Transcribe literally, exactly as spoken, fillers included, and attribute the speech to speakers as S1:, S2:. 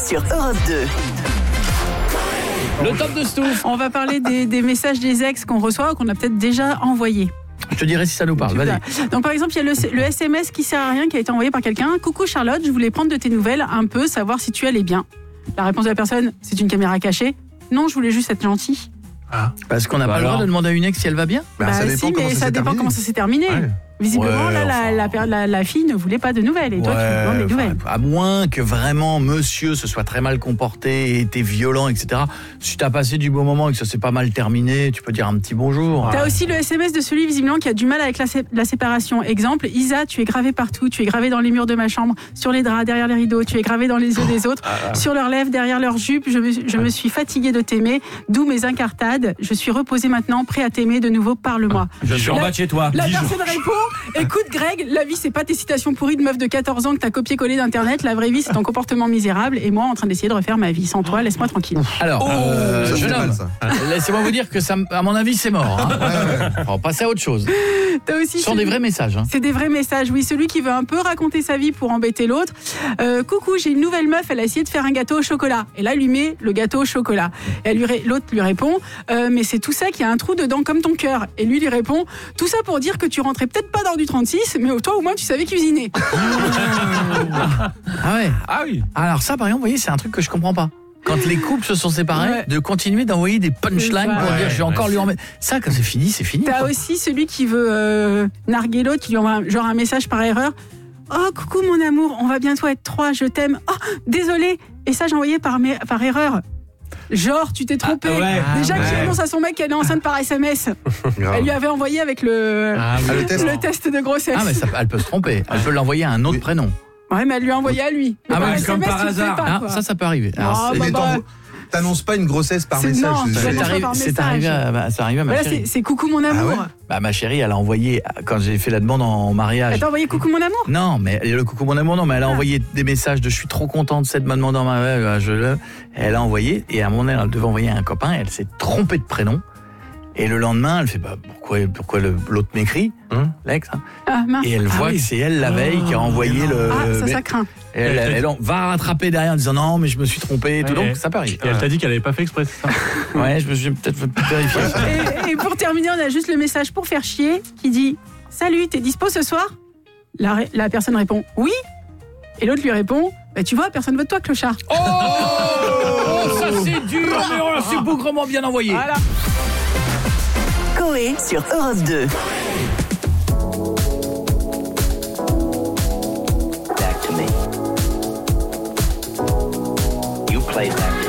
S1: sur Europe deux.
S2: Le top de Stouff.
S3: On va parler des, des messages des ex qu'on reçoit ou qu'on a peut-être déjà envoyés.
S2: Je te dirai si ça nous parle, vas-y.
S3: Donc par exemple, il y a le, le S M S qui sert à rien qui a été envoyé par quelqu'un. Coucou Charlotte, je voulais prendre de tes nouvelles un peu, savoir si tu allais bien. La réponse de la personne, c'est une caméra cachée. Non, je voulais juste être gentil.
S2: Ah. Parce qu'on n'a
S4: Bah
S2: pas
S4: alors.
S2: le droit de demander à une ex si elle va bien.
S3: Bah,
S5: Bah, ça
S3: si,
S5: dépend comment
S3: mais
S5: ça
S3: ça
S5: s'est
S3: dépend
S5: terminé.
S3: comment ça s'est terminé.
S5: Ouais.
S3: Visiblement,
S2: Ouais,
S3: là, la,
S2: enfin.
S3: la, la, la fille ne voulait pas de nouvelles. Et toi, tu lui demandes des nouvelles.
S2: À moins que vraiment monsieur se soit très mal comporté et était violent, et cetera. Si t'as passé du bon moment et que ça s'est pas mal terminé, tu peux dire un petit bonjour.
S3: T'as aussi le S M S de celui visiblement qui a du mal avec la, sé- la séparation. Exemple, Isa, tu es gravé partout, tu es gravé dans les murs de ma chambre, sur les draps, derrière les rideaux, tu es gravé dans les yeux des autres, sur leurs lèvres, derrière leurs jupes. Je me, je me suis fatiguée de t'aimer, d'où mes incartades. Je suis reposée maintenant, prêt à t'aimer de nouveau, parle-moi.
S4: Je suis en
S3: La-
S4: bas de chez toi.
S3: La personne répond, écoute Greg, la vie c'est pas tes citations pourries de meuf de quatorze ans que t'as copié-collé d'internet, la vraie vie c'est ton comportement misérable et moi en train d'essayer de refaire ma vie sans toi, laisse-moi tranquille.
S2: Alors, euh,
S5: Ça,
S2: jeune
S5: c'est
S2: homme,
S5: mal, ça.
S2: laissez-moi vous dire que ça, à mon avis, c'est mort. Hein.
S5: Ouais, ouais.
S2: On va passer à autre chose.
S3: T'as aussi
S2: Ce sont
S3: celui-
S2: des vrais messages. Hein.
S3: C'est des vrais messages, oui. Celui qui veut un peu raconter sa vie pour embêter l'autre. Euh, coucou, j'ai une nouvelle meuf, elle a essayé de faire un gâteau au chocolat. Et là, elle lui met le gâteau au chocolat. Et elle lui ré- l'autre lui répond, euh, mais c'est tout ça qui a un trou dedans comme ton cœur. Et lui lui répond, tout ça pour dire que tu rentrais peut-être pas dans du trente-six, mais toi au moins tu savais cuisiner.
S2: Ah ouais.
S4: Ah oui.
S2: Alors ça, par exemple, vous voyez, c'est un truc que je comprends pas. Quand les couples se sont séparés,
S3: Ouais.
S2: de continuer d'envoyer des punchlines
S3: Ouais,
S2: pour
S4: ouais,
S2: dire je vais encore
S4: ouais.
S2: lui en mettre. Ça, quand c'est fini, c'est fini.
S3: T'as
S2: quoi.
S3: aussi celui qui veut euh, narguer l'autre, qui lui envoie un- genre un message par erreur. Oh, coucou mon amour, on va bientôt être trois, je t'aime. Oh, désolé. Et ça, j'ai envoyé par, mé- par erreur. Genre, tu t'es trompé.
S4: Ah, ouais.
S3: Déjà
S5: Ah,
S3: qu'il
S5: ouais.
S3: annonce à son mec qu'elle est enceinte par S M S.
S5: Grave.
S3: Elle lui avait envoyé avec le,
S4: Ah, oui.
S5: Ah, le test.
S3: le test de grossesse.
S2: Ah, mais ça, elle peut se tromper. Elle peut l'envoyer à un autre
S5: Oui.
S2: prénom.
S3: Ouais, mais elle lui a envoyé à lui. Mais
S2: Ah
S3: par
S2: ouais,
S3: S M S,
S4: comme par
S3: tu le fais
S4: hasard.
S3: pas,
S2: Ah,
S3: quoi.
S2: ça, ça peut arriver. Alors,
S3: Ah,
S2: c'est-
S3: bah,
S5: Mais
S3: bah,
S5: t'envo- t'annonces pas une grossesse par
S3: C'est-
S5: message.
S3: non,
S5: je-
S3: tu
S2: c'est
S3: vas
S5: je-
S3: pas
S2: arrivé,
S3: par
S2: c'est
S3: message.
S2: arrivé, à, bah, c'est arrivé à ma
S3: Voilà,
S2: chérie.
S3: c'est, c'est coucou mon amour.
S5: Ah ouais
S2: Bah, ma chérie, elle a envoyé, quand j'ai fait la demande en mariage.
S3: Elle t'a envoyé coucou mon amour.
S2: Non, mais le coucou mon amour, non, mais elle a
S3: Ah.
S2: envoyé des messages de je suis trop contente, cette m'a demandé en mariage, je le. Elle a envoyé, et à mon avis, elle devait envoyer à un copain, elle s'est trompée de prénom. Et le lendemain, elle fait, bah, pourquoi, pourquoi le- l'autre m'écrit,
S4: Hum.
S2: l'ex, hein.
S3: Ah, mince.
S2: Et elle
S4: Ah
S2: voit
S4: oui.
S2: que c'est elle la veille qui a envoyé le.
S3: Ah, ça,
S2: mais-
S3: ça craint.
S2: et elle, elle, elle en va rattraper derrière en disant non, mais je me suis trompé et tout,
S4: Ouais.
S2: donc ça peut arriver.
S4: Et elle t'a dit qu'elle avait pas fait exprès, c'est ça?
S2: Ouais, je me suis peut-être fait vérifier.
S3: Et, et pour terminer, on a juste le message pour faire chier qui dit salut, t'es dispo ce soir? la, ré- la personne répond oui. Et l'autre lui répond bah, tu vois, personne veut de toi, clochard.
S2: Oh, oh, ça c'est dur, mais oh, c'est bougrement bien envoyé.
S3: Voilà.
S1: Coé sur Europe deux.
S6: Back to me. You played that